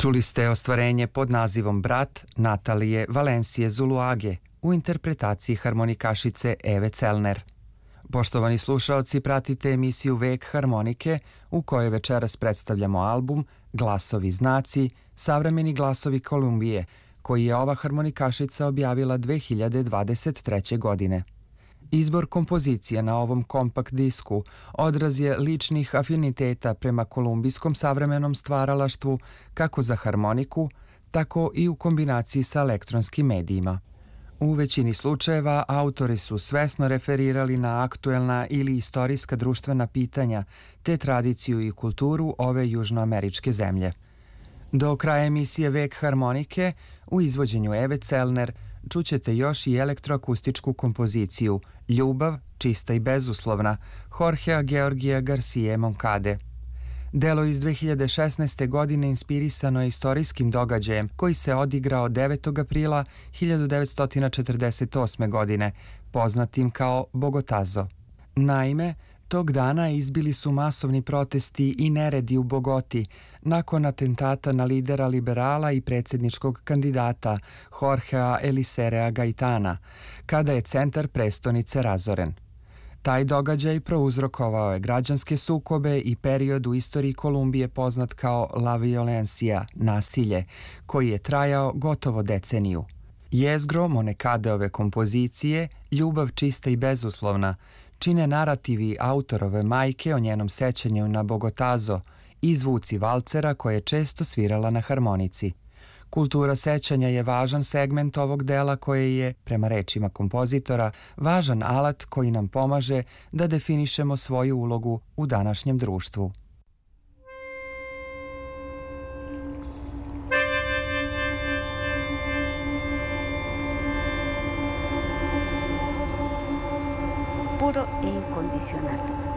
Čuli ste ostvarenje pod nazivom Brat Natalije Valencije Zuluage u interpretaciji harmonikašice Eve Celner. Poštovani slušaoci, pratite emisiju Vek harmonike u kojoj večeras predstavljamo album Glasovi znaci, savremeni glasovi Kolumbije, koji je ova harmonikašica objavila 2023. godine. Izbor kompozicija na ovom kompakt disku odraz je ličnih afiniteta prema kolumbijskom savremenom stvaralaštvu kako za harmoniku, tako i u kombinaciji sa elektronskim medijima. U većini slučajeva autori su svesno referirali na aktuelna ili istorijska društvena pitanja te tradiciju i kulturu ove južnoameričke zemlje. Do kraja emisije Vek harmonike u izvođenju Eve Celner čućete još i elektroakustičku kompoziciju Ljubav, čista i bezuslovna Jorgea Georgija Garcije Moncade. Delo iz 2016. godine inspirisano je istorijskim događajem koji se odigrao 9. aprila 1948. godine, poznatim kao Bogotazo. Naime, tog dana izbili su masovni protesti i neredi u Bogoti nakon atentata na lidera liberala i predsjedničkog kandidata Jorgea Eliserea Gaitana, kada je centar prestonice razoren. Taj događaj prouzrokovao je građanske sukobe i period u istoriji Kolumbije poznat kao La Violencia, nasilje, koji je trajao gotovo deceniju. Jezgro Moncadeove kompozicije, Ljubav čista i bezuslovna, čine narativi autorove majke o njenom sećanju na Bogotazo i zvuci valcera koje je često svirala na harmonici. Kultura sećanja je važan segment ovog dela koje je, prema rečima kompozitora, važan alat koji nam pomaže da definišemo svoju ulogu u današnjem društvu. Puro e incondicional.